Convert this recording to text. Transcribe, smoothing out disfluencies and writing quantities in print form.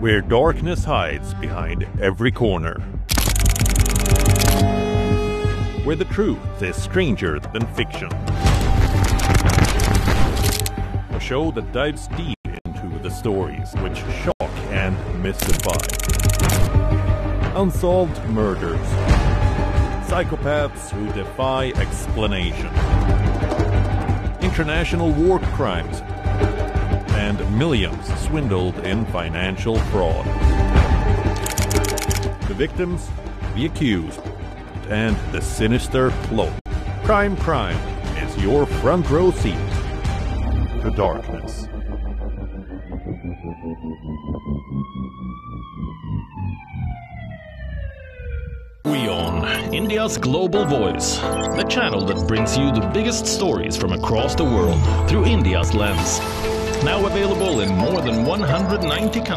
where darkness hides behind every corner. Where the truth is stranger than fiction. A show that dives deep into the stories which shock and mystify. Unsolved murders. Psychopaths who defy explanation. International war crimes. And millions swindled in financial fraud. The victims, the accused, and the sinister cloak. Crime is your front row seat to darkness. WION, India's global voice, the channel that brings you the biggest stories from across the world through India's lens. Now available in more than 190 countries.